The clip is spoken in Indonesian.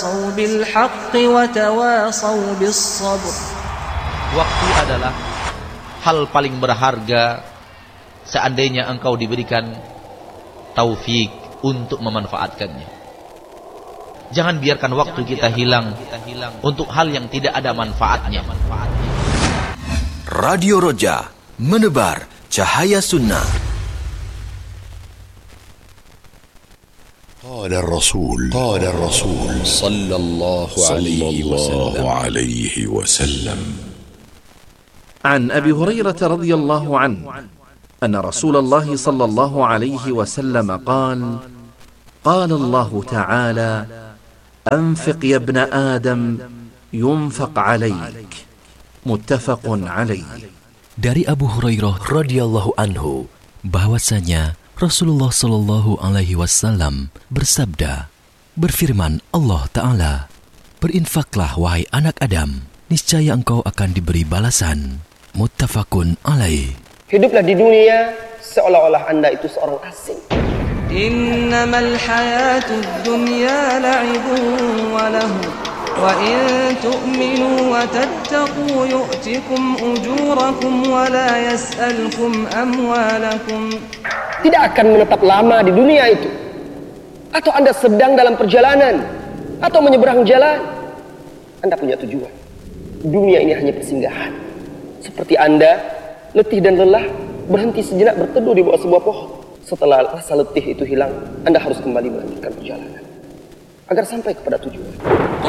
Waktu adalah hal paling berharga seandainya engkau diberikan taufik untuk memanfaatkannya. Jangan biarkan waktu kita hilang untuk hal yang tidak ada manfaatnya. Radio Roja, menebar cahaya sunnah. قال الرسول صلى الله عليه وسلم عن أبي هريرة رضي الله عنه أن رسول الله صلى الله عليه وسلم قال الله تعالى أنفق يا ابن آدم ينفق عليك متفق عليه. Dari Abu Hurairah radhiyallahu anhu bahwasanya Rasulullah Shallallahu Alaihi Wasallam bersabda, berfirman Allah Ta'ala, berinfaklah wahai anak Adam, niscaya engkau akan diberi balasan. Muttafaqun alaih. Hiduplah di dunia seolah-olah Anda itu seorang asing. Innamal hayatud dunya la'ibun wa lahu wa in tu'minu wa tattaqu yu'tikum ujurakum wa la yas'alkum amwalakum. Tidak akan menetap lama di dunia itu. Atau Anda sedang dalam perjalanan atau menyeberang jalan, Anda punya tujuan. Dunia ini hanya persinggahan. Seperti Anda letih dan lelah, berhenti sejenak berteduh di bawah sebuah pohon. Setelah rasa letih itu hilang, Anda harus kembali melanjutkan perjalanan agar sampai kepada tujuan.